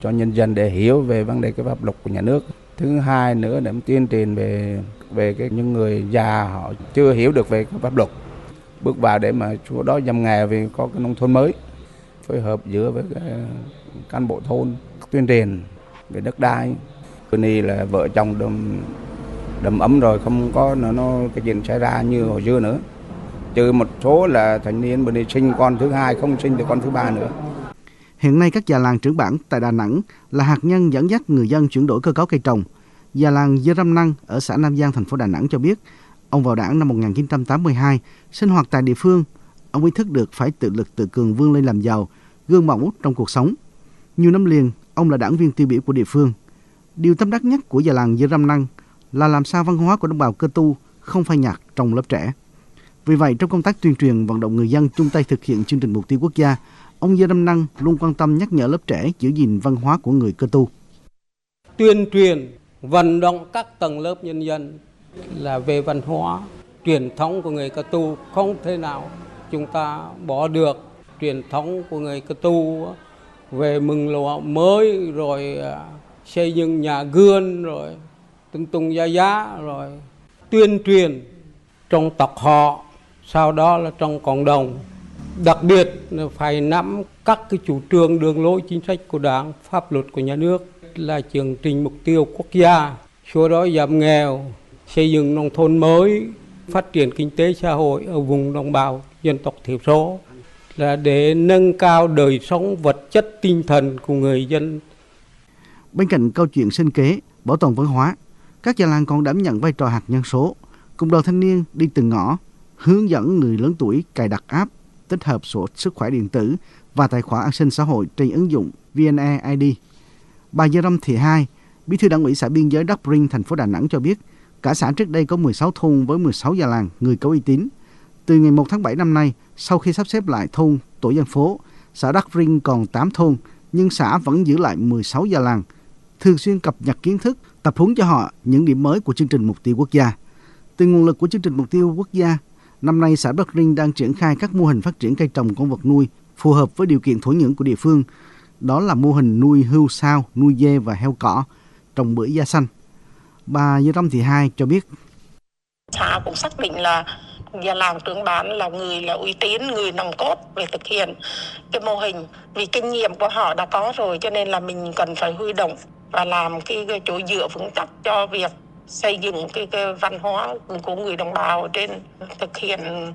cho nhân dân để hiểu về vấn đề cái pháp luật của nhà nước. Thứ hai nữa để tuyên truyền về những người già họ chưa hiểu được về cái pháp luật, bước vào để mà chỗ đó giảm nghèo vì có cái nông thôn mới, phối hợp giữa với cái cán bộ thôn tuyên truyền về đất đai. Bên này là vợ chồng đầm ấm rồi, không có nó cái chuyện xảy ra như hồi xưa nữa. Trừ một số là thanh niên bên đây sinh con thứ hai, không sinh được con thứ ba nữa. Hiện nay các già làng trưởng bản tại Đà Nẵng là hạt nhân dẫn dắt người dân chuyển đổi cơ cấu cây trồng. Già làng Dơ Răm Năng ở xã Nam Giang, thành phố Đà Nẵng cho biết, ông vào Đảng năm 1982, sinh hoạt tại địa phương, ông ý thức được phải tự lực tự cường vươn lên làm giàu, gương mẫu trong cuộc sống. Nhiều năm liền, ông là đảng viên tiêu biểu của địa phương. Điều tâm đắc nhất của già làng Dơ Răm Năng là làm sao văn hóa của đồng bào Cơ Tu không phai nhạt trong lớp trẻ. Vì vậy, trong công tác tuyên truyền vận động người dân chung tay thực hiện chương trình mục tiêu quốc gia, ông Dơ Răm Năng luôn quan tâm nhắc nhở lớp trẻ giữ gìn văn hóa của người Cơ Tu. Tuyên truyền, vận động các tầng lớp nhân dân là về văn hóa, truyền thống của người Cơ Tu không thể nào chúng ta bỏ được. Truyền thống của người Cơ Tu về mừng lúa mới, rồi xây dựng nhà gương, rồi tung tung giá giá, rồi tuyên truyền trong tộc họ, sau đó là trong cộng đồng. Đặc biệt là phải nắm các cái chủ trương đường lối chính sách của Đảng, pháp luật của nhà nước, là chương trình mục tiêu quốc gia, xóa đói giảm nghèo, xây dựng nông thôn mới, phát triển kinh tế xã hội ở vùng đồng bào dân tộc thiểu số, là để nâng cao đời sống vật chất tinh thần của người dân. Bên cạnh câu chuyện sinh kế, bảo tồn văn hóa, các già làng còn đảm nhận vai trò hạt nhân số, cùng đoàn thanh niên đi từng ngõ, hướng dẫn người lớn tuổi cài đặt app, tích hợp sổ sức khỏe điện tử và tài khoản an sinh xã hội trên ứng dụng VNeID. Bà Dơ Răm Thị Hai, Bí thư Đảng ủy xã biên giới Đắc Rinh, thành phố Đà Nẵng cho biết, cả xã trước đây có 16 thôn với 16 già làng người có uy tín. Từ ngày 1 tháng 7 năm nay, sau khi sắp xếp lại thôn, tổ dân phố, xã Đắc Rinh còn 8 thôn, nhưng xã vẫn giữ lại 16 già làng, thường xuyên cập nhật kiến thức, tập huấn cho họ những điểm mới của chương trình mục tiêu quốc gia. Từ nguồn lực của chương trình mục tiêu quốc gia, năm nay xã Đắc Rinh đang triển khai các mô hình phát triển cây trồng con vật nuôi phù hợp với điều kiện thổ nhưỡng của địa phương. Đó là mô hình nuôi hươu sao, nuôi dê và heo cỏ, trồng bưởi da xanh. Bà Dơ Răm Thị Hai cho biết, xã cũng xác định là già làng trưởng bản là người là uy tín, người nòng cốt về thực hiện cái mô hình. Vì kinh nghiệm của họ đã có rồi, cho nên là mình cần phải huy động và làm cái chỗ dựa vững chắc cho việc xây dựng cái văn hóa của người đồng bào trên thực hiện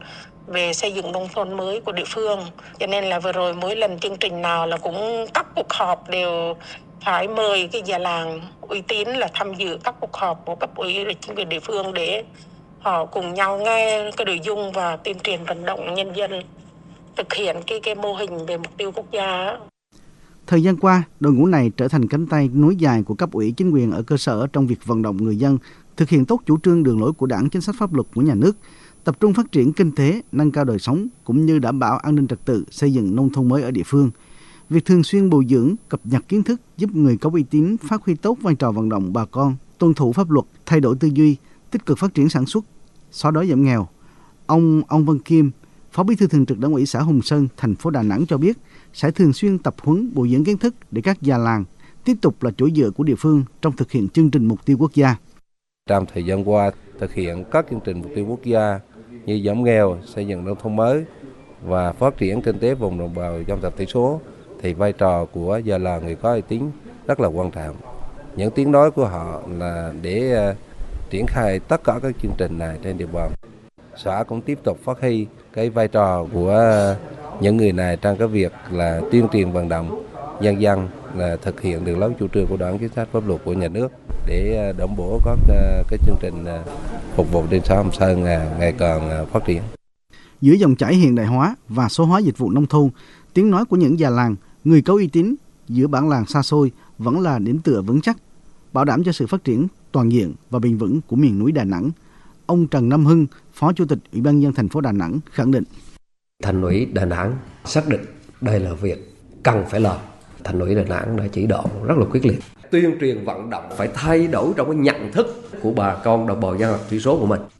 về xây dựng nông thôn mới của địa phương. Cho nên là vừa rồi mỗi lần chương trình nào là cũng các cuộc họp đều phải mời cái già làng uy tín là tham dự các cuộc họp của cấp ủy và chính quyền địa phương để họ cùng nhau nghe cái nội dung và tuyên truyền vận động nhân dân thực hiện cái mô hình về mục tiêu quốc gia. Thời gian qua, đội ngũ này trở thành cánh tay nối dài của cấp ủy chính quyền ở cơ sở trong việc vận động người dân thực hiện tốt chủ trương đường lối của Đảng, chính sách pháp luật của nhà nước, tập trung phát triển kinh tế, nâng cao đời sống cũng như đảm bảo an ninh trật tự, xây dựng nông thôn mới ở địa phương. Việc thường xuyên bồi dưỡng, cập nhật kiến thức giúp người có uy tín phát huy tốt vai trò vận động bà con, tuân thủ pháp luật, thay đổi tư duy, tích cực phát triển sản xuất, xóa đói giảm nghèo. Ông Văn Kim, Phó Bí thư Thường trực Đảng ủy xã Hùng Sơn, thành phố Đà Nẵng cho biết, sẽ thường xuyên tập huấn bồi dưỡng kiến thức để các già làng tiếp tục là chỗ dựa của địa phương trong thực hiện chương trình mục tiêu quốc gia. Trong thời gian qua, thực hiện các chương trình mục tiêu quốc gia như giảm nghèo, xây dựng nông thôn mới và phát triển kinh tế vùng đồng bào dân tộc thiểu số, thì vai trò của già làng người có uy tín rất là quan trọng. Những tiếng nói của họ là để triển khai tất cả các chương trình này trên địa bàn. Xã cũng tiếp tục phát huy cái vai trò của những người này trong cái việc là tuyên truyền vận động nhân dân là thực hiện đường lối chủ trương của Đảng, chính sách pháp luật của nhà nước để đổng bổ các cái chương trình phục vụ trên xã Hồng Sơn ngày càng phát triển. Giữa dòng chảy hiện đại hóa và số hóa dịch vụ nông thôn, tiếng nói của những già làng, người có uy tín giữa bản làng xa xôi vẫn là điểm tựa vững chắc, bảo đảm cho sự phát triển toàn diện và bền vững của miền núi Đà Nẵng. Ông Trần Nam Hưng, Phó Chủ tịch Ủy ban nhân dân thành phố Đà Nẵng khẳng định. Thành ủy Đà Nẵng xác định đây là việc cần phải làm. Thành ủy Đà Nẵng đã chỉ đạo rất là quyết liệt. Tuyên truyền vận động phải thay đổi trong cái nhận thức của bà con đồng bào dân tộc thiểu số của mình.